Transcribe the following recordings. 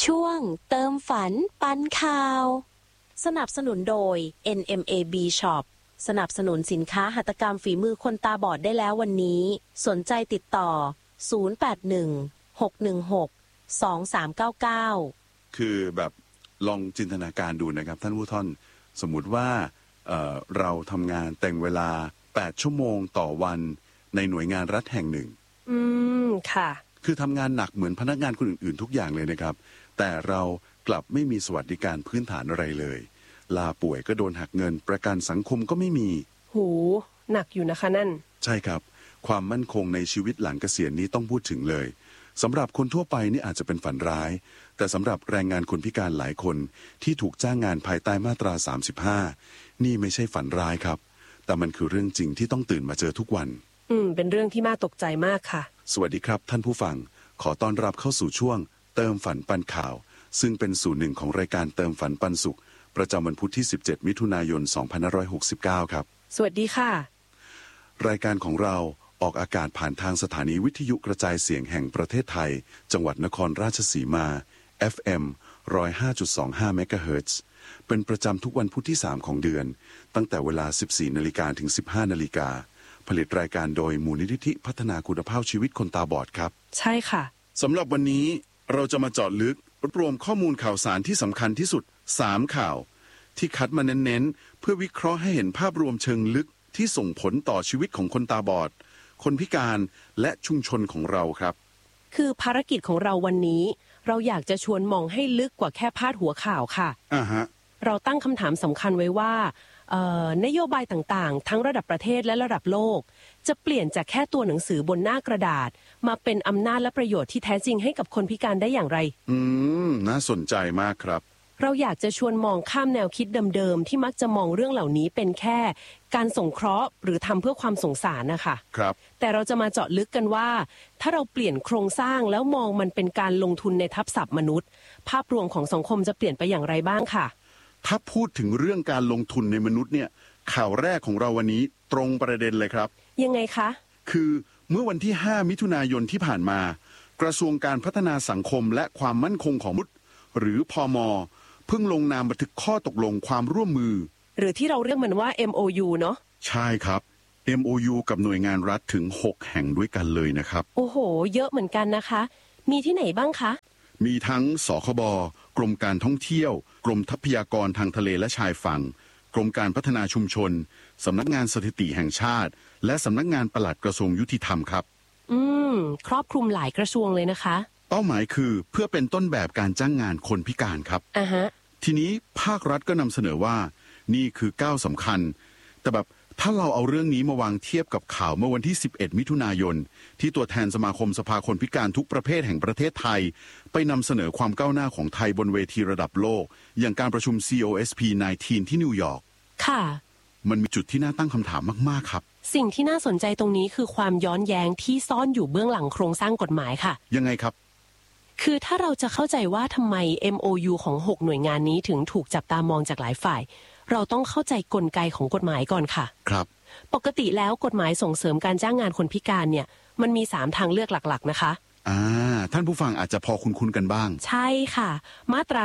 ช่วงเติมฝันปันข่าวสนับสนุนโดย NMAB Shop สนับสนุนสินค้าหัตถกรรมฝีมือคนตาบอดได้แล้ววันนี้สนใจติดต่อ0816162399 คือแบบลองจินตนาการดูนะครับท่านผู้ท่านสมมุติว่าเราทำงานแต่งเวลา8ชั่วโมงต่อวันในหน่วยงานรัฐแห่งหนึ่งค่ะคือทำงานหนักเหมือนพนักงานคนอื่นๆทุกอย่างเลยนะครับแต่เรากลับไม่มีสวัสดิการพื้นฐานอะไรเลยลาป่วยก็โดนหักเงินประกันสังคมก็ไม่มีหูหนักอยู่นะคะนั่นใช่ครับความมั่นคงในชีวิตหลังเกษียณนี้ต้องพูดถึงเลยสำหรับคนทั่วไปนี่อาจจะเป็นฝันร้ายแต่สำหรับแรงงานคนพิการหลายคนที่ถูกจ้างงานภายใต้มาตรา35นี่ไม่ใช่ฝันร้ายครับแต่มันคือเรื่องจริงที่ต้องตื่นมาเจอทุกวันเป็นเรื่องที่น่าตกใจมากค่ะสวัสดีครับท่านผู้ฟังขอต้อนรับเข้าสู่ช่วงเติมฝันปันข่าวซึ่งเป็นส่วนหนึ่งของรายการเติมฝันปันสุขประจำวันพุธที่17มิถุนายน2569ครับสวัสดีค่ะรายการของเราออกอากาศผ่านทางสถานีวิทยุกระจายเสียงแห่งประเทศไทยจังหวัดนครราชสีมา FM 105.25 เมกะเฮิรตซ์เป็นประจำทุกวันพุธที่3ของเดือนตั้งแต่เวลา 14 นาฬิกาถึง 15 นาฬิกาผลิตรายการโดยมูลนิธิพัฒนาคุณภาพชีวิตคนตาบอดครับใช่ค่ะสำหรับวันนี้เราจะมาเจาะลึกรวมข้อมูลข่าวสารที่สำคัญที่สุด3ข่าวที่คัดมาเน้นๆเพื่อวิเคราะห์ให้เห็นภาพรวมเชิงลึกที่ส่งผลต่อชีวิตของคนตาบอดคนพิการและชุมชนของเราครับคือภารกิจของเราวันนี้เราอยากจะชวนมองให้ลึกกว่าแค่พาดหัวข่าวค่ะเราตั้งคำถามสำคัญไว้ว่านโยบายต่างๆทั้งระดับประเทศและระดับโลกจะเปลี่ยนจากแค่ตัวหนังสือบนหน้ากระดาษมาเป็นอำนาจและประโยชน์ที่แท้จริงให้กับคนพิการได้อย่างไรน่าสนใจมากครับเราอยากจะชวนมองข้ามแนวคิดเดิมๆที่มักจะมองเรื่องเหล่านี้เป็นแค่การสงเคราะห์หรือทำเพื่อความสงสารนะคะครับแต่เราจะมาเจาะลึกกันว่าถ้าเราเปลี่ยนโครงสร้างแล้วมองมันเป็นการลงทุนในทัพศัพท์มนุษย์ภาพรวมของสังคมจะเปลี่ยนไปอย่างไรบ้างค่ะถ้าพูดถึงเรื่องการลงทุนในมนุษย์เนี่ยข่าวแรกของเราวันนี้ตรงประเด็นเลยครับยังไงคะคือเมื่อวันที่5มิถุนายนที่ผ่านมากระทรวงการพัฒนาสังคมและความมั่นคงของมนุษย์หรือพม.เพิ่งลงนามบันทึกข้อตกลงความร่วมมือหรือที่เราเรียกมันว่า MOU เนาะใช่ครับ MOU กับหน่วยงานรัฐถึง6แห่งด้วยกันเลยนะครับโอ้โหเยอะเหมือนกันนะคะมีที่ไหนบ้างคะมีทั้งสคบ.กรมการท่องเที่ยวกรมทรัพยากรทางทะเลและชายฝั่งกรมการพัฒนาชุมชนสำนักงานสถิติแห่งชาติและสำนักงานปลัดกระทรวงยุติธรรมครับครอบคลุมหลายกระทรวงเลยนะคะเป้าหมายคือเพื่อเป็นต้นแบบการจ้างงานคนพิการครับทีนี้ภาครัฐก็นำเสนอว่านี่คือก้าวสำคัญแต่แบบถ้าเราเอาเรื่องนี้มาวางเทียบกับข่าวเมื่อวันที่11มิถุนายนที่ตัวแทนสมาคมสภาคนพิการทุกประเภทแห่งประเทศไทยไปนำเสนอความก้าวหน้าของไทยบนเวทีระดับโลกอย่างการประชุม COSP-19 ที่นิวยอร์กค่ะมันมีจุดที่น่าตั้งคำถามมากๆครับสิ่งที่น่าสนใจตรงนี้คือความย้อนแย้งที่ซ่อนอยู่เบื้องหลังโครงสร้างกฎหมายค่ะยังไงครับคือถ้าเราจะเข้าใจว่าทำไม MOU ของ6หน่วยงานนี้ถึงถูกจับตามองจากหลายฝ่ายเราต้องเข้าใจกลไกของกฎหมายก่อนค่ะครับปกติแล้วกฎหมายส่งเสริมการจ้างงานคนพิการเนี่ยมันมี3ทางเลือกหลักๆนะคะท่านผู้ฟังอาจจะพอคุ้นๆกันบ้างใช่ค่ะมาตรา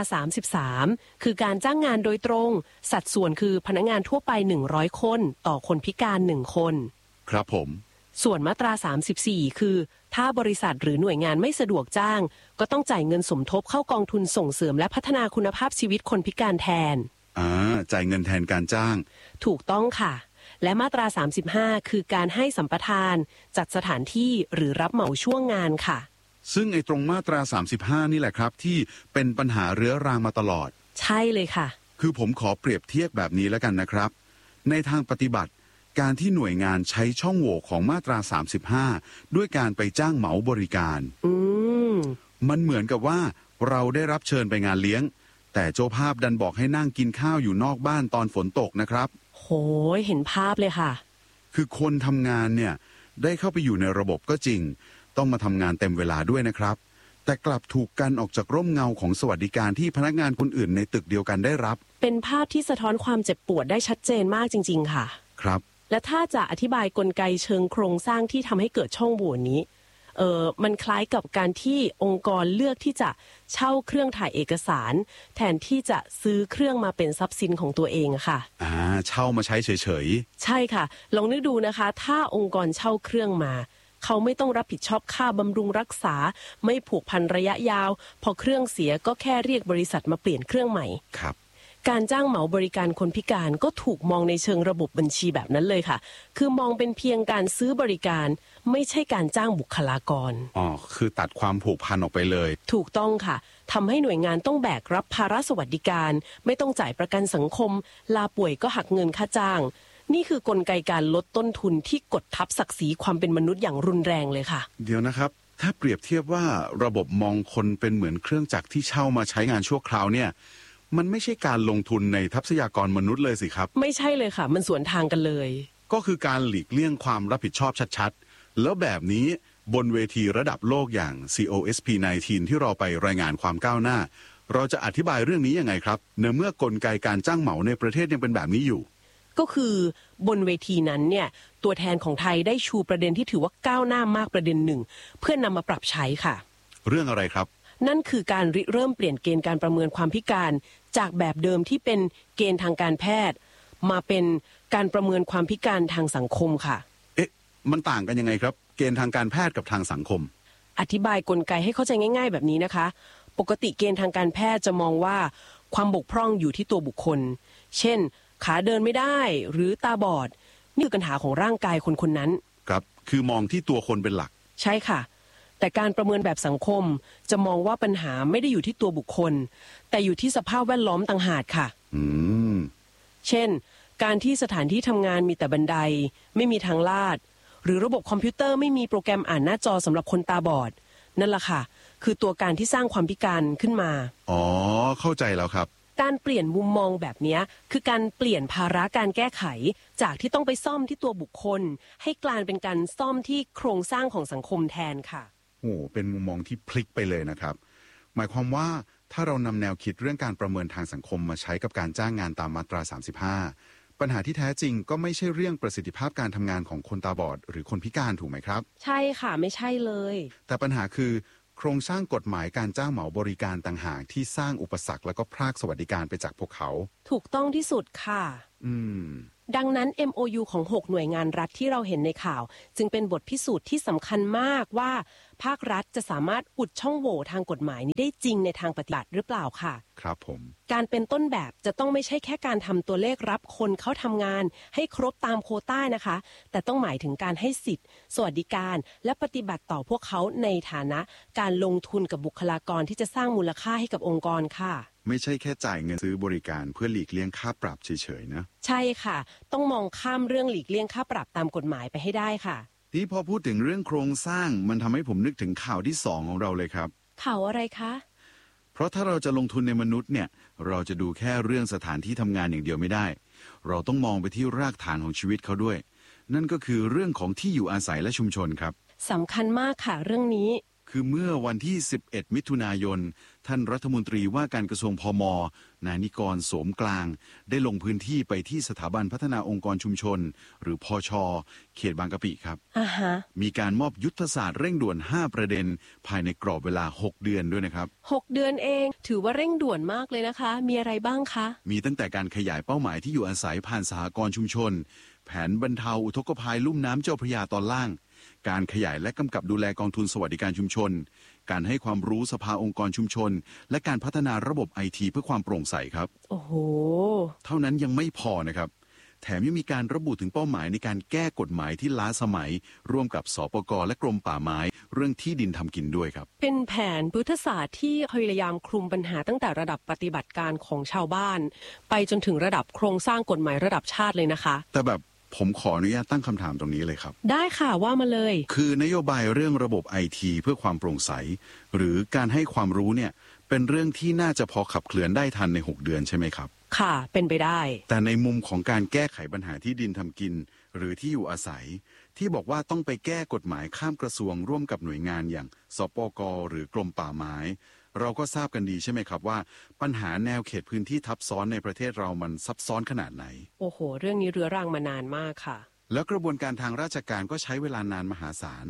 33คือการจ้างงานโดยตรงสัดส่วนคือพนักงานทั่วไป100คนต่อคนพิการ1คนครับผมส่วนมาตรา34คือถ้าบริษัทหรือหน่วยงานไม่สะดวกจ้างก็ต้องจ่ายเงินสมทบเข้ากองทุนส่งเสริมและพัฒนาคุณภาพชีวิตคนพิการแทนจ่ายเงินแทนการจ้างถูกต้องค่ะและมาตรา35คือการให้สัมปทานจัดสถานที่หรือรับเหมาช่วงงานค่ะซึ่งไอ้ตรงมาตรา35นี่แหละครับที่เป็นปัญหาเรื้อรังมาตลอดใช่เลยค่ะคือผมขอเปรียบเทียบแบบนี้แล้วกันนะครับในทางปฏิบัติการที่หน่วยงานใช้ช่องโหว่ของมาตรา35ด้วยการไปจ้างเหมาบริการมันเหมือนกับว่าเราได้รับเชิญไปงานเลี้ยงแต่เจ้าภาพดันบอกให้นั่งกินข้าวอยู่นอกบ้านตอนฝนตกนะครับโหเห็นภาพเลยค่ะคือคนทำงานเนี่ยได้เข้าไปอยู่ในระบบก็จริงต้องมาทำงานเต็มเวลาด้วยนะครับแต่กลับถูกกันออกจากร่มเงาของสวัสดิการที่พนักงานคนอื่นในตึกเดียวกันได้รับเป็นภาพที่สะท้อนความเจ็บปวดได้ชัดเจนมากจริงๆค่ะครับและถ้าจะอธิบายกลไกเชิงโครงสร้างที่ทำให้เกิดช่องโหว่นี้มันคล้ายกับการที่องค์กรเลือกที่จะเช่าเครื่องถ่ายเอกสารแทนที่จะซื้อเครื่องมาเป็นทรัพย์สินของตัวเองอะค่ะเช่ามาใช้เฉยๆใช่ค่ะลองนึกดูนะคะถ้าองค์กรเช่าเครื่องมาเขาไม่ต้องรับผิดชอบค่าบำรุงรักษาไม่ผูกพันระยะยาวพอเครื่องเสียก็แค่เรียกบริษัทมาเปลี่ยนเครื่องใหม่ครับการจ้างเหมาบริการคนพิการก็ถูกมองในเชิงระบบบัญชีแบบนั้นเลยค่ะคือมองเป็นเพียงการซื้อบริการไม่ใช่การจ้างบุคลากรคือตัดความผูกพันออกไปเลยถูกต้องค่ะทำให้หน่วยงานต้องแบกรับภาระสวัสดิการไม่ต้องจ่ายประกันสังคมลาป่วยก็หักเงินค่าจ้างนี่คือกลไกการลดต้นทุนที่กดทับศักดิ์ศรีความเป็นมนุษย์อย่างรุนแรงเลยค่ะเดี๋ยวนะครับถ้าเปรียบเทียบว่าระบบมองคนเป็นเหมือนเครื่องจักรที่เช่ามาใช้งานชั่วคราวเนี่ยมันไม่ใช่การลงทุนในทรัพยากรมนุษย์เลยสิครับไม่ใช่เลยค่ะมันสวนทางกันเลยก็คือการหลีกเลี่ยงความรับผิดชอบชัดๆแล้วแบบนี้บนเวทีระดับโลกอย่าง COSP19 ที่เราไปรายงานความก้าวหน้าเราจะอธิบายเรื่องนี้ยังไงครับในเมื่อกลไกการจ้างเหมาในประเทศยังเป็นแบบนี้อยู่ก็คือบนเวทีนั้นเนี่ยตัวแทนของไทยได้ชูประเด็นที่ถือว่าก้าวหน้ามากประเด็นหนึ่งเพื่อนำมาปรับใช้ค่ะเรื่องอะไรครับนั่นคือการริเริ่มเปลี่ยนเกณฑ์การประเมินความพิการจากแบบเดิมที่เป็นเกณฑ์ทางการแพทย์มาเป็นการประเมินความพิการทางสังคมค่ะมันต่างกันยังไงครับเกณฑ์ทางการแพทย์กับทางสังคมอธิบายกลไกให้เข้าใจง่ายๆแบบนี้นะคะปกติเกณฑ์ทางการแพทย์จะมองว่าความบกพร่องอยู่ที่ตัวบุคคลเช่นขาเดินไม่ได้หรือตาบอดนี่คือปัญหาของร่างกายคนคนนั้นครับคือมองที่ตัวคนเป็นหลักใช่ค่ะแต่การประเมินแบบสังคมจะมองว่าปัญหาไม่ได้อยู่ที่ตัวบุคคลแต่อยู่ที่สภาพแวดล้อมต่างหากค่ะเช่นการที่สถานที่ทำงานมีแต่บันไดไม่มีทางลาดหรือระบบคอมพิวเตอร์ไม่มีโปรแกรมอ่านหน้าจอสำหรับคนตาบอดนั่นแหละค่ะคือตัวการที่สร้างความพิการขึ้นมาเข้าใจแล้วครับการเปลี่ยนมุมมองแบบนี้คือการเปลี่ยนภาระการแก้ไขจากที่ต้องไปซ่อมที่ตัวบุคคลให้กลายเป็นการซ่อมที่โครงสร้างของสังคมแทนค่ะเป็นมุมมองที่พลิกไปเลยนะครับหมายความว่าถ้าเรานำแนวคิดเรื่องการประเมินทางสังคมมาใช้กับการจ้างงานตามมาตรา35ปัญหาที่แท้จริงก็ไม่ใช่เรื่องประสิทธิภาพการทำงานของคนตาบอดหรือคนพิการถูกไหมครับใช่ค่ะไม่ใช่เลยแต่ปัญหาคือโครงสร้างกฎหมายการจ้างเหมาบริการต่างหากที่สร้างอุปสรรคและก็พรากสวัสดิการไปจากพวกเขาถูกต้องที่สุดค่ะดังนั้น MOU ของ6หน่วยงานรัฐที่เราเห็นในข่าวจึงเป็นบทพิสูจน์ที่สำคัญมากว่าภาครัฐจะสามารถอุดช่องโหว่ทางกฎหมายนี้ได้จริงในทางปฏิบัติหรือเปล่าค่ะครับผมการเป็นต้นแบบจะต้องไม่ใช่แค่การทำตัวเลขรับคนเข้าทำงานให้ครบตามโควต้านะคะแต่ต้องหมายถึงการให้สิทธิ์สวัสดิการและปฏิบัติต่อพวกเขาในฐานะการลงทุนกับบุคลากรที่จะสร้างมูลค่าให้กับองค์กรค่ะไม่ใช่แค่จ่ายเงินซื้อบริการเพื่อหลีกเลี่ยงค่าปรับเฉยๆนะใช่ค่ะต้องมองข้ามเรื่องหลีกเลี่ยงค่าปรับตามกฎหมายไปให้ได้ค่ะที่พอพูดถึงเรื่องโครงสร้างมันทำให้ผมนึกถึงข่าวที่2ของเราเลยครับข่าวอะไรคะเพราะถ้าเราจะลงทุนในมนุษย์เนี่ยเราจะดูแค่เรื่องสถานที่ทำงานอย่างเดียวไม่ได้เราต้องมองไปที่รากฐานของชีวิตเขาด้วยนั่นก็คือเรื่องของที่อยู่อาศัยและชุมชนครับสำคัญมากค่ะเรื่องนี้คือเมื่อวันที่11มิถุนายนท่านรัฐมนตรีว่าการกระทรวงพม.นายนิกร โสมกลางได้ลงพื้นที่ไปที่สถาบันพัฒนาองค์กรชุมชนหรือพช.เขตบางกะปิครับมีการมอบยุทธศาสตร์เร่งด่วน5ประเด็นภายในกรอบเวลา6เดือนด้วยนะครับ 6เดือนเองถือว่าเร่งด่วนมากเลยนะคะมีอะไรบ้างคะมีตั้งแต่การขยายเป้าหมายที่อยู่อาศัยผ่านสหกรณ์ชุมชนแผนบรรเทาอุทกภัยลุ่มน้ำเจ้าพระยาตอนล่างการขยายและกำกับดูแลกองทุนสวัสดิการชุมชนการให้ความรู้สภาองค์กรชุมชนและการพัฒนาระบบITเพื่อความโปร่งใสครับโอ้โหเท่านั้นยังไม่พอนะครับแถมยังมีการระบุถึงเป้าหมายในการแก้กฎหมายที่ล้าสมัยร่วมกับสปก.และกรมป่าไม้เรื่องที่ดินทำกินด้วยครับเป็นแผนยุทธศาสตร์ที่พยายามคลุมปัญหาตั้งแต่ระดับปฏิบัติการของชาวบ้านไปจนถึงระดับโครงสร้างกฎหมายระดับชาติเลยนะคะแต่แบบผมขออนุญาตตั้งคำถามตรงนี้เลยครับได้ค่ะว่ามาเลยคือนโยบายเรื่องระบบ IT เพื่อความโปร่งใสหรือการให้ความรู้เนี่ยเป็นเรื่องที่น่าจะพอขับเคลื่อนได้ทันใน6เดือนใช่ไหมครับค่ะเป็นไปได้แต่ในมุมของการแก้ไขปัญหาที่ดินทำกินหรือที่อยู่อาศัยที่บอกว่าต้องไปแก้กฎหมายข้ามกระทรวงร่วมกับหน่วยงานอย่างสปก.หรือกรมป่าไม้เราก็ทราบกันดีใช่ไหมครับว่าปัญหาแนวเขตพื้นที่ทับซ้อนในประเทศเรามันซับซ้อนขนาดไหนโอ้โหเรื่องนี้เรื้อรังมานานมากค่ะแล้วกระบวนการทางราชการก็ใช้เวลานานมหาศาล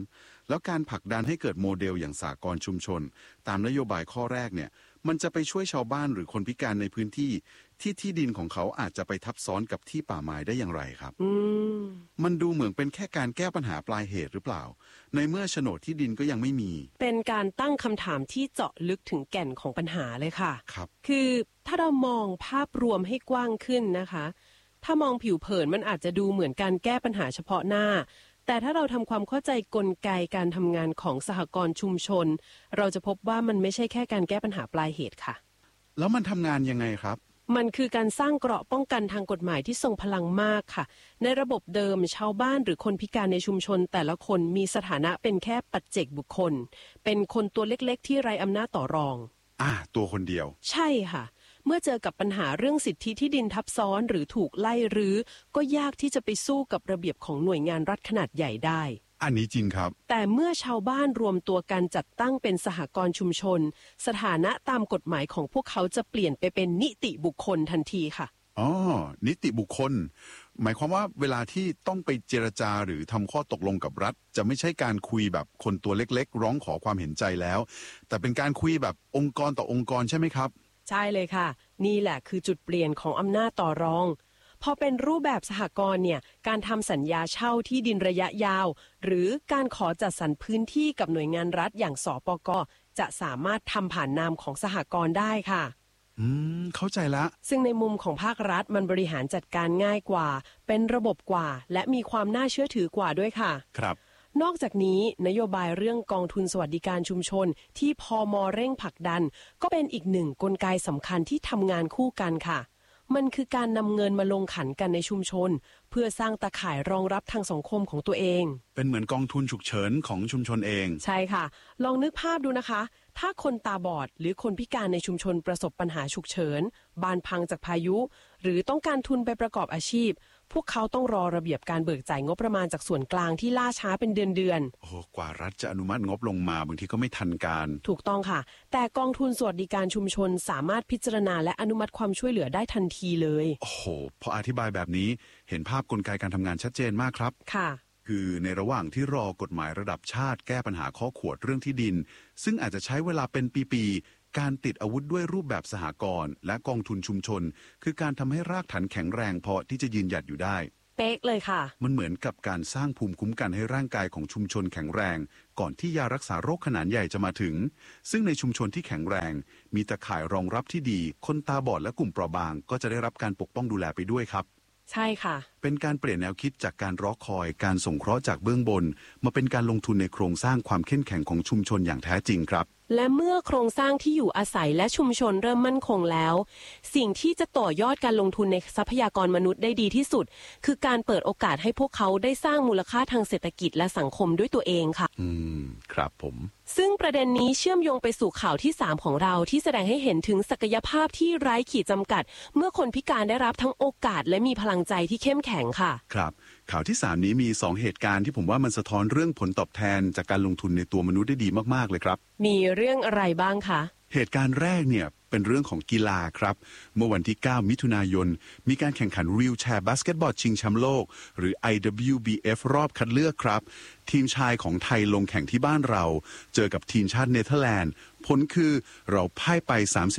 แล้วการผลักดันให้เกิดโมเดลอย่างสหกรณ์ชุมชนตามนโยบายข้อแรกเนี่ยมันจะไปช่วยชาวบ้านหรือคนพิการในพื้นที่ที่ดินของเขาอาจจะไปทับซ้อนกับที่ป่าไม้ได้อย่างไรครับมันดูเหมือนเป็นแค่การแก้ปัญหาปลายเหตุหรือเปล่าในเมื่อโฉนดที่ดินก็ยังไม่มีเป็นการตั้งคำถามที่เจาะลึกถึงแก่นของปัญหาเลยค่ะครับคือถ้าเรามองภาพรวมให้กว้างขึ้นนะคะถ้ามองผิวเผินมันอาจจะดูเหมือนการแก้ปัญหาเฉพาะหน้าแต่ถ้าเราทำความเข้าใจกลไกการทำงานของสหกรณ์ชุมชนเราจะพบว่ามันไม่ใช่แค่การแก้ปัญหาปลายเหตุค่ะแล้วมันทำงานยังไงครับมันคือการสร้างเกราะป้องกันทางกฎหมายที่ทรงพลังมากค่ะในระบบเดิมชาวบ้านหรือคนพิการในชุมชนแต่ละคนมีสถานะเป็นแค่ปัจเจกบุคคลเป็นคนตัวเล็กๆที่ไร้อำนาจต่อรองตัวคนเดียวใช่ค่ะเมื่อเจอกับปัญหาเรื่องสิทธิที่ดินทับซ้อนหรือถูกไล่รื้อก็ยากที่จะไปสู้กับระเบียบของหน่วยงานรัฐขนาดใหญ่ได้อันนี้จริงครับแต่เมื่อชาวบ้านรวมตัวกันจัดตั้งเป็นสหกรณ์ชุมชนสถานะตามกฎหมายของพวกเขาจะเปลี่ยนไปเป็นนิติบุคคลทันทีค่ะนิติบุคคลหมายความว่าเวลาที่ต้องไปเจรจาหรือทำข้อตกลงกับรัฐจะไม่ใช่การคุยแบบคนตัวเล็กๆร้องขอความเห็นใจแล้วแต่เป็นการคุยแบบองค์กรต่อองค์กรใช่ไหมครับใช่เลยค่ะนี่แหละคือจุดเปลี่ยนของอำนาจต่อรองพอเป็นรูปแบบสหกรณ์เนี่ยการทำสัญญาเช่าที่ดินระยะยาวหรือการขอจัดสรรพื้นที่กับหน่วยงานรัฐอย่างสปก.จะสามารถทำผ่านนามของสหกรณ์ได้ค่ะเข้าใจละซึ่งในมุมของภาครัฐมันบริหารจัดการง่ายกว่าเป็นระบบกว่าและมีความน่าเชื่อถือกว่าด้วยค่ะครับนอกจากนี้นโยบายเรื่องกองทุนสวัสดิการชุมชนที่พม.เร่งผลักดันก็เป็นอีกหนึ่งกลไกสำคัญที่ทำงานคู่กันค่ะมันคือการนำเงินมาลงขันกันในชุมชนเพื่อสร้างตาข่ายรองรับทางสังคมของตัวเองเป็นเหมือนกองทุนฉุกเฉินของชุมชนเองใช่ค่ะลองนึกภาพดูนะคะถ้าคนตาบอดหรือคนพิการในชุมชนประสบปัญหาฉุกเฉินบ้านพังจากพายุหรือต้องการทุนไปประกอบอาชีพพวกเขาต้องรอระเบียบการเบิกจ่ายงบประมาณจากส่วนกลางที่ล่าช้าเป็นเดือนกว่ารัฐจะอนุมัติงบลงมาบางทีก็ไม่ทันการถูกต้องค่ะแต่กองทุนสวัสดิการชุมชนสามารถพิจารณาและอนุมัติความช่วยเหลือได้ทันทีเลยพออธิบายแบบนี้เห็นภาพกลไกการทำงานชัดเจนมากครับค่ะคือในระหว่างที่รอกฎหมายระดับชาติแก้ปัญหาข้อขวดเรื่องที่ดินซึ่งอาจจะใช้เวลาเป็นปีๆการติดอาวุธด้วยรูปแบบสหกรณ์และกองทุนชุมชนคือการทำให้รากฐานแข็งแรงพอที่จะยืนหยัดอยู่ได้เป๊กเลยค่ะมันเหมือนกับการสร้างภูมิคุ้มกันให้ร่างกายของชุมชนแข็งแรงก่อนที่ยารักษาโรคขนาดใหญ่จะมาถึงซึ่งในชุมชนที่แข็งแรงมีตาข่ายรองรับที่ดีคนตาบอดและกลุ่มเปราะบางก็จะได้รับการปกป้องดูแลไปด้วยครับใช่ค่ะเป็นการเปลี่ยนแนวคิดจากการรอคอยการส่งเคราะห์จากเบื้องบนมาเป็นการลงทุนในโครงสร้างความเข้มแข็งของชุมชนอย่างแท้จริงครับและเมื่อโครงสร้างที่อยู่อาศัยและชุมชนเริ่มมั่นคงแล้วสิ่งที่จะต่อยอดการลงทุนในทรัพยากรมนุษย์ได้ดีที่สุดคือการเปิดโอกาสให้พวกเขาได้สร้างมูลค่าทางเศรษฐกิจและสังคมด้วยตัวเองค่ะครับผมซึ่งประเด็นนี้เชื่อมโยงไปสู่ข่าวที่3ของเราที่แสดงให้เห็นถึงศักยภาพที่ไร้ขีดจำกัดเมื่อคนพิการได้รับทั้งโอกาสและมีพลังใจที่เข้มแข็งค่ะครับข่าวที่3นี้มี2เหตุการณ์ที่ผมว่ามันสะท้อนเรื่องผลตอบแทนจากการลงทุนในตัวมนุษย์ได้ดีมากๆเลยครับมีเรื่องอะไรบ้างคะเหตุการณ์แรกเนี่ยเป็นเรื่องของกีฬาครับเมื่อวันที่9มิถุนายนมีการแข่งขันวีลแชร์บาสเกตบอลชิงแชมป์โลกหรือ IWBF รอบคัดเลือกครับทีมชายของไทยลงแข่งที่บ้านเราเจอกับทีมชาติเนเธอร์แลนด์ผลคือเราพ่ายไป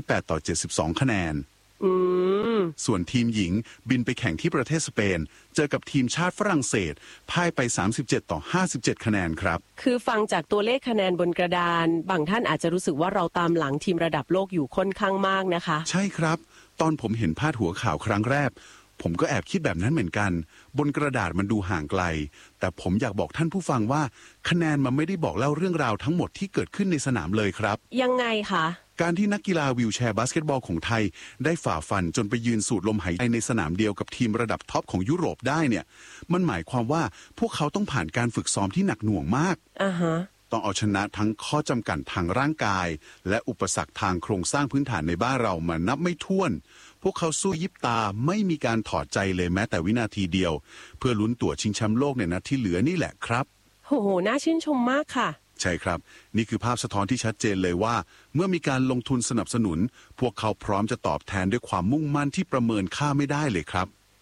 38-72คะแนนส่วนทีมหญิงบินไปแข่งที่ประเทศสเปนเจอกับทีมชาติฝรั่งเศสพ่ายไป37-57คะแนนครับคือฟังจากตัวเลขคะแนนบนกระดานบางท่านอาจจะรู้สึกว่าเราตามหลังทีมระดับโลกอยู่ค่อนข้างมากนะคะใช่ครับตอนผมเห็นพาดหัวข่าวครั้งแรกผมก็แอบคิดแบบนั้นเหมือนกันบนกระดาษมันดูห่างไกลแต่ผมอยากบอกท่านผู้ฟังว่าคะแนนมันไม่ได้บอกเล่าเรื่องราวทั้งหมดที่เกิดขึ้นในสนามเลยครับยังไงคะการที่นักกีฬาวีลแชร์บาสเกตบอลของไทยได้ฝ่าฟันจนไปยืนสูดลมหายใจในสนามเดียวกับทีมระดับท็อปของยุโรปได้เนี่ยมันหมายความว่าพวกเขาต้องผ่านการฝึกซ้อมที่หนักหน่วงมากต้องเอาชนะทั้งข้อจำกัดทางร่างกายและอุปสรรคทางโครงสร้างพื้นฐานในบ้านเรามานับไม่ถ้วนพวกเขาสู้ยิบตาไม่มีการถอดใจเลยแม้แต่วินาทีเดียวเพื่อลุ้นตั๋วชิงแชมป์โลกในนัดที่เหลือนี่แหละครับโหน่าชื่นชมมากค่ะใช่ครับนี่คือภาพสะท้อนที่ชัดเจนเลยว่าเมื่อมีการลงทุนสนับสนุนพวกเขาพร้อมจะตอบแทนด้วยความมุ่งมั่นที่ประเมินค่าไม่ได้เลยครับ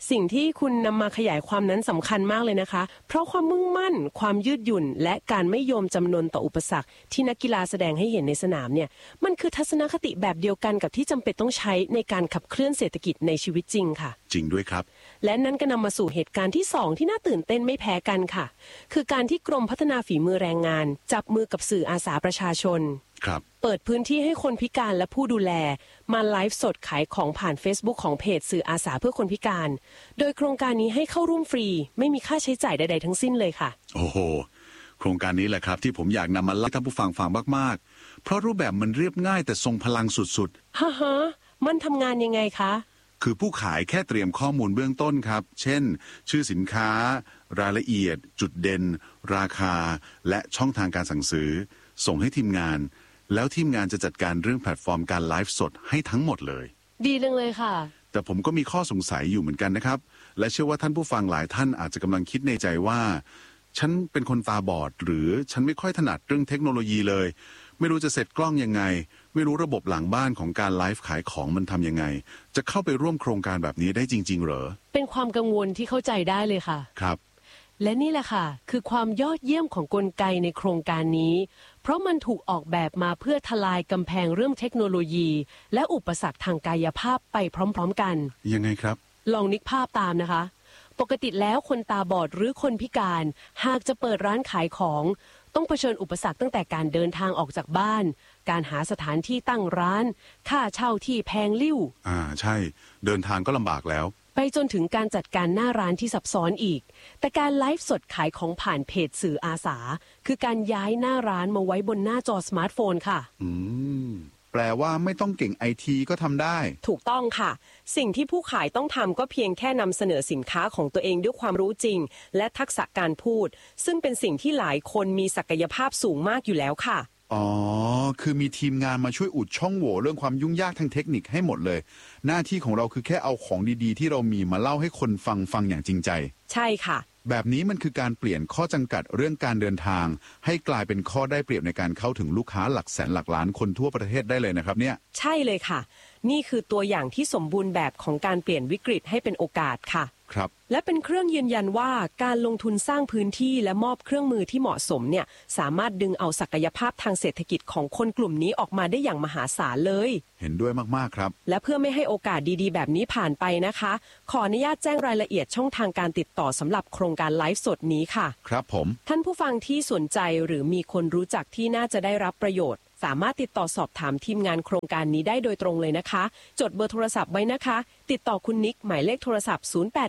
สิ่งที่คุณนำมาขยายความนั้นสำคัญมากเลยนะคะเพราะความมุ่งมั่นความยืดหยุ่นและการไม่ยอมจำนนต่ออุปสรรคที่นักกีฬาแสดงให้เห็นในสนามเนี่ยมันคือทัศนคติแบบเดียวกันกับที่จำเป็นต้องใช้ในการขับเคลื่อนเศรษฐกิจในชีวิตจริงค่ะจริงด้วยครับและนั้นก็นำมาสู่เหตุการณ์ที่2ที่น่าตื่นเต้นไม่แพ้กันค่ะคือการที่กรมพัฒนาฝีมือแรงงานจับมือกับสื่ออาสาประชาชนเปิดพื้นที่ให้คนพิการและผู้ดูแลมาไลฟ์สดขายของผ่าน Facebook ของเพจสื่ออาสาเพื่อคนพิการโดยโครงการนี้ให้เข้าร่วมฟรีไม่มีค่าใช้จ่ายใดๆทั้งสิ้นเลยค่ะโอ้โหโครงการนี้แหละครับที่ผมอยากนำมาเล่าให้ท่านผู้ฟังมากๆเพราะรูปแบบมันเรียบง่ายแต่ทรงพลังสุดๆฮ่ามันทำงานยังไงคะคือผู้ขายแค่เตรียมข้อมูลเบื้องต้นครับเช่นชื่อสินค้ารายละเอียดจุดเด่นราคาและช่องทางการสั่งซื้อส่งให้ทีมงานแล้วทีมงานจะจัดการเรื่องแพลตฟอร์มการไลฟ์สดให้ทั้งหมดเลยดีจังเลยค่ะแต่ผมก็มีข้อสงสัยอยู่เหมือนกันนะครับและเชื่อว่าท่านผู้ฟังหลายท่านอาจจะกำลังคิดในใจว่าฉันเป็นคนตาบอดหรือฉันไม่ค่อยถนัดเรื่องเทคโนโลยีเลยไม่รู้จะเสร็จกล้องยังไงไม่รู้ระบบหลังบ้านของการไลฟ์ขายของมันทำยังไงจะเข้าไปร่วมโครงการแบบนี้ได้จริงๆเหรอเป็นความกังวลที่เข้าใจได้เลยค่ะครับและนี่แหละค่ะคือความยอดเยี่ยมของกลไกในโครงการนี้เพราะมันถูกออกแบบมาเพื่อทลายกำแพงเรื่องเทคโนโลยีและอุปสรรคทางกายภาพไปพร้อมๆกันยังไงครับลองนึกภาพตามนะคะปกติแล้วคนตาบอดหรือคนพิการหากจะเปิดร้านขายของต้องเผชิญอุปสรรคตั้งแต่การเดินทางออกจากบ้านการหาสถานที่ตั้งร้านค่าเช่าที่แพงลิ่วใช่เดินทางก็ลำบากแล้วไปจนถึงการจัดการหน้าร้านที่ซับซ้อนอีกแต่การไลฟ์สดขายของผ่านเพจสื่ออาสาคือการย้ายหน้าร้านมาไว้บนหน้าจอสมาร์ทโฟนค่ะแปลว่าไม่ต้องเก่งไอทีก็ทำได้ถูกต้องค่ะสิ่งที่ผู้ขายต้องทำก็เพียงแค่นำเสนอสินค้าของตัวเองด้วยความรู้จริงและทักษะการพูดซึ่งเป็นสิ่งที่หลายคนมีศักยภาพสูงมากอยู่แล้วค่ะคือมีทีมงานมาช่วยอุดช่องโหว่เรื่องความยุ่งยากทางเทคนิคให้หมดเลยหน้าที่ของเราคือแค่เอาของดีๆที่เรามีมาเล่าให้คนฟังอย่างจริงใจใช่ค่ะแบบนี้มันคือการเปลี่ยนข้อจำกัดเรื่องการเดินทางให้กลายเป็นข้อได้เปรียบในการเข้าถึงลูกค้าหลักแสนหลักล้านคนทั่วประเทศได้เลยนะครับเนี่ยใช่เลยค่ะนี่คือตัวอย่างที่สมบูรณ์แบบของการเปลี่ยนวิกฤตให้เป็นโอกาสค่ะครับและเป็นเครื่องยืนยันว่าการลงทุนสร้างพื้นที่และมอบเครื่องมือที่เหมาะสมเนี่ยสามารถดึงเอาศักยภาพทางเศรษฐกิจของคนกลุ่มนี้ออกมาได้อย่างมหาศาลเลยเห็นด้วยมากๆครับและเพื่อไม่ให้โอกาสดีๆแบบนี้ผ่านไปนะคะขออนุญาตแจ้งรายละเอียดช่องทางการติดต่อสำหรับโครงการไลฟ์สดนี้ค่ะครับผมท่านผู้ฟังที่สนใจหรือมีคนรู้จักที่น่าจะได้รับประโยชน์สามารถติดต่อสอบถามทีมงานโครงการนี้ได้โดยตรงเลยนะคะจดเบอร์โทรศัพท์ไว้นะคะติดต่อคุณนิกหมายเลขโทรศัพท์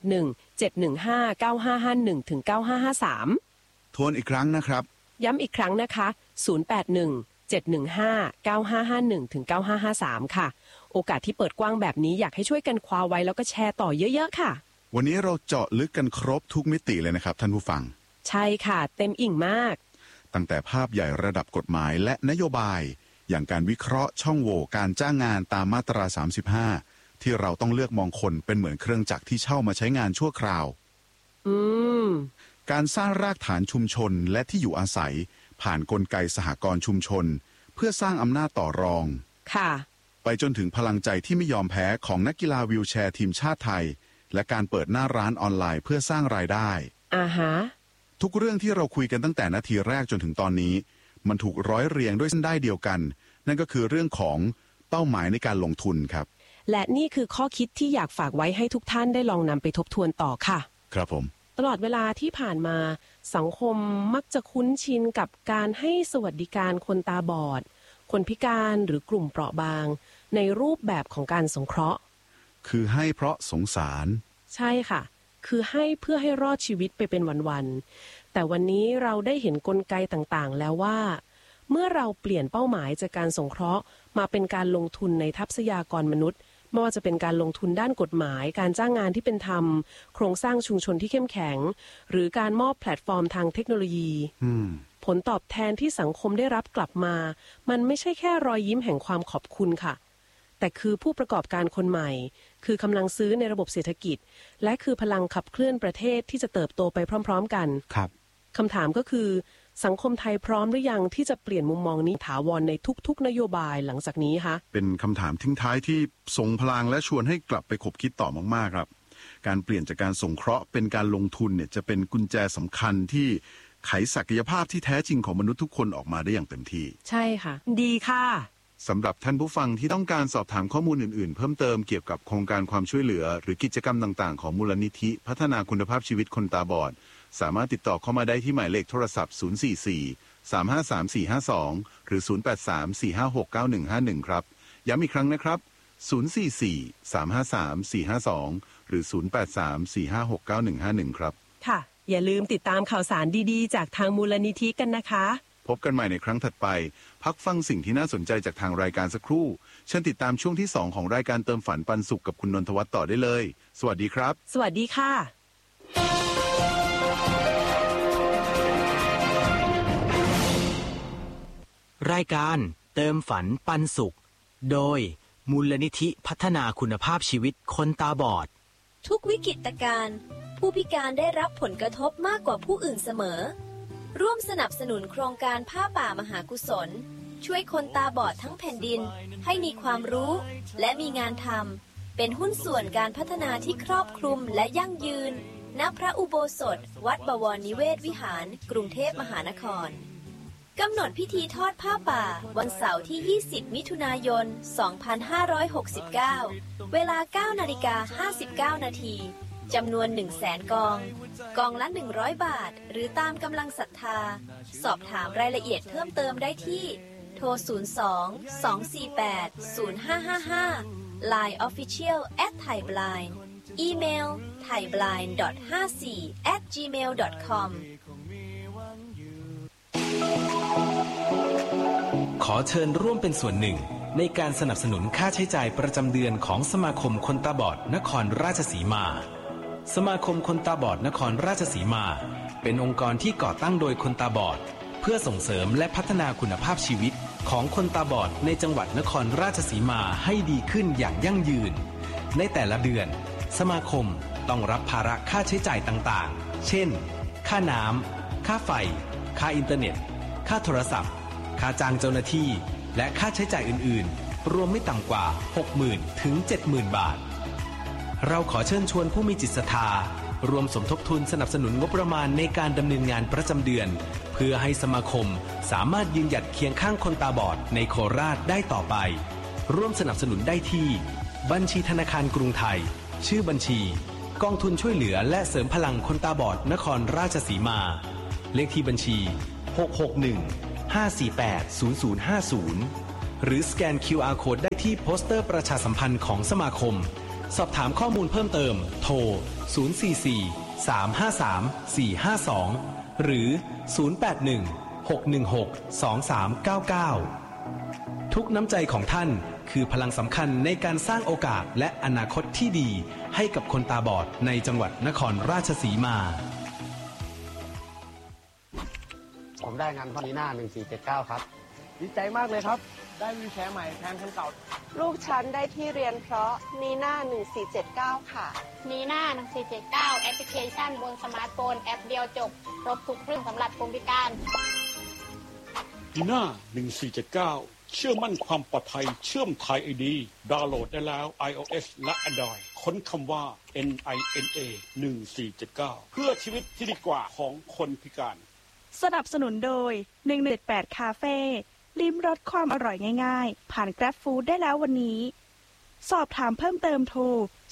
0817159551-9553 ทวนอีกครั้งนะครับย้ำอีกครั้งนะคะ0817159551-9553 ค่ะโอกาสที่เปิดกว้างแบบนี้อยากให้ช่วยกันคว้าไว้แล้วก็แชร์ต่อเยอะๆค่ะวันนี้เราเจาะลึกกันครบทุกมิติเลยนะครับท่านผู้ฟังใช่ค่ะเต็มอิ่งมากตั้งแต่ภาพใหญ่ระดับกฎหมายและนโยบายอย่างการวิเคราะห์ช่องโหว่การจ้างงานตามมาตรา35ที่เราต้องเลือกมองคนเป็นเหมือนเครื่องจักรที่เช่ามาใช้งานชั่วคราวการสร้างรากฐานชุมชนและที่อยู่อาศัยผ่านกลไกสหกรณ์ชุมชนเพื่อสร้างอำนาจต่อรองค่ะไปจนถึงพลังใจที่ไม่ยอมแพ้ของนักกีฬาวีลแชร์ทีมชาติไทยและการเปิดหน้าร้านออนไลน์เพื่อสร้างรายได้ทุกเรื่องที่เราคุยกันตั้งแต่นาทีแรกจนถึงตอนนี้มันถูกร้อยเรียงด้วยเส้นได้เดียวกันนั่นก็คือเรื่องของเป้าหมายในการลงทุนครับและนี่คือข้อคิดที่อยากฝากไว้ให้ทุกท่านได้ลองนำไปทบทวนต่อค่ะครับผมตลอดเวลาที่ผ่านมาสังคมมักจะคุ้นชินกับการให้สวัสดิการคนตาบอดคนพิการหรือกลุ่มเปราะบางในรูปแบบของการสงเคราะห์คือให้เพราะสงสารใช่ค่ะคือให้เพื่อให้รอดชีวิตไปเป็นวันๆแต่วันนี้เราได้เห็นกลไกต่างๆแล้วว่าเมื่อเราเปลี่ยนเป้าหมายจากการสงเคราะห์มาเป็นการลงทุนในทรัพยากรมนุษย์ไม่ว่าจะเป็นการลงทุนด้านกฎหมายการจ้างงานที่เป็นธรรมโครงสร้างชุมชนที่เข้มแข็งหรือการมอบแพลตฟอร์มทางเทคโนโลยีผลตอบแทนที่สังคมได้รับกลับมามันไม่ใช่แค่รอยยิ้มแห่งความขอบคุณค่ะแต่คือผู้ประกอบการคนใหม่คือกำลังซื้อในระบบเศรษฐกิจและคือพลังขับเคลื่อนประเทศที่จะเติบโตไปพร้อมๆกันครับคำถามก็คือสังคมไทยพร้อมหรือยังที่จะเปลี่ยนมุมมองนี้ถาวรในทุกๆนโยบายหลังจากนี้คะเป็นคำถามทิ้งท้ายที่ทรงพลังและชวนให้กลับไปคบคิดต่อมากๆครับการเปลี่ยนจากการสงเคราะห์เป็นการลงทุนเนี่ยจะเป็นกุญแจสำคัญที่ไขศักยภาพที่แท้จริงของมนุษย์ทุกคนออกมาได้อย่างเต็มที่ใช่ค่ะดีค่ะสำหรับท่านผู้ฟังที่ต้องการสอบถามข้อมูลอื่นๆเพิ่มเติมเกี่ยวกับโครงการความช่วยเหลือหรือกิจกรรมต่างๆของมูลนิธิพัฒนาคุณภาพชีวิตคนตาบอดสามารถติดต่อเข้ามาได้ที่หมายเลขโทรศัพท์044-353-452หรือ083-456-9151ครับย้ำอีกครั้งนะครับ044-353-452หรือ083-456-9151ครับค่ะอย่าลืมติดตามข่าวสารดีๆจากทางมูลนิธิกันนะคะพบกันใหม่ในครั้งถัดไปพักฟังสิ่งที่น่าสนใจจากทางรายการสักครู่เชิญติดตามช่วงที่2ของรายการเติมฝันปันสุขกับคุณนนทวัฒน์ต่อได้เลยสวัสดีครับสวัสดีค่ะรายการเติมฝันปันสุขโดยมูลนิธิพัฒนาคุณภาพชีวิตคนตาบอดทุกวิกฤตการณ์ผู้พิการได้รับผลกระทบมากกว่าผู้อื่นเสมอร่วมสนับสนุนโครงการผ้าป่ามหากุศลช่วยคนตาบอดทั้งแผ่นดินให้มีความรู้และมีงานทำเป็นหุ้นส่วนการพัฒนาที่ครอบคลุมและยั่งยืนณพระอุโบสถวัดบวรนิเวศวิหารกรุงเทพมหานครกำหนดพิธีทอดผ้าป่าวันเสาร์ที่20มิถุนายน2569เวลา 9:59 น.จำนวน 100,000 กองละ100 บาทหรือตามกำลังศรัทธาสอบถามรายละเอียดเพิ่มเติมได้ที่โทร02-248-0555 Line Official @thaiblind อีเมล thaiblind.54@gmail.com ขอเชิญร่วมเป็นส่วนหนึ่งในการสนับสนุนค่าใช้จ่ายประจำเดือนของสมาคมคนตาบอดนครราชสีมาสมาคมคนตาบอดนครราชสีมาเป็นองค์กรที่ก่อตั้งโดยคนตาบอดเพื่อส่งเสริมและพัฒนาคุณภาพชีวิตของคนตาบอดในจังหวัดนครราชสีมาให้ดีขึ้นอย่างยั่งยืนในแต่ละเดือนสมาคมต้องรับภาระค่าใช้จ่ายต่างๆเช่นค่าน้ำค่าไฟค่าอินเทอร์เน็ตค่าโทรศัพท์ค่าจ้างเจ้าหน้าที่และค่าใช้จ่ายอื่นๆรวมไม่ต่ำกว่า 60,000 ถึง 70,000 บาทเราขอเชิญชวนผู้มีจิตศรัทธารวมสมทบทุนสนับสนุนงบประมาณในการดำเนินงานประจำเดือนเพื่อให้สมาคมสามารถยืนหยัดเคียงข้างคนตาบอดในโคราชได้ต่อไปร่วมสนับสนุนได้ที่บัญชีธนาคารกรุงไทยชื่อบัญชีกองทุนช่วยเหลือและเสริมพลังคนตาบอดนครราชสีมาเลขที่บัญชี661-548-0050หรือสแกน QR Code ได้ที่โปสเตอร์ประชาสัมพันธ์ของสมาคมสอบถามข้อมูลเพิ่มเติมโทร044-353-452หรือ081-616-2399ทุกน้ำใจของท่านคือพลังสำคัญในการสร้างโอกาสและอนาคตที่ดีให้กับคนตาบอดในจังหวัดนครราชสีมาผมได้งานพอดีหน้า1479ครับดีใจมากเลยครับได้วีลแชร์ใหม่แทนคันเก่าลูกฉันได้ที่เรียนเพราะนีน่า1479ค่ะนีน่า1479แอปพลิเคชันบนสมาร์ทโฟนแอปเดียวจบครบทุกเรื่องสำหรับคนพิการนีน่า1479เชื่อมั่นความปลอดภัยเชื่อมไทย ID ดาวน์โหลดได้แล้ว iOS และ Android ค้นคำว่า NINA 1479เพื่อชีวิตที่ดีกว่าของคนพิการสนับสนุนโดย118คาเฟ่ลิ้มรสความอร่อยง่ายๆผ่าน Grab Food ได้แล้ววันนี้สอบถามเพิ่มเติมโทร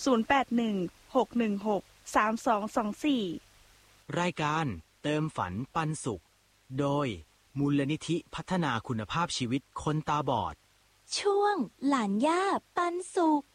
0816163224 รายการเติมฝันปันสุขโดยมูลนิธิพัฒนาคุณภาพชีวิตคนตาบอดช่วงหลานย่าปันสุข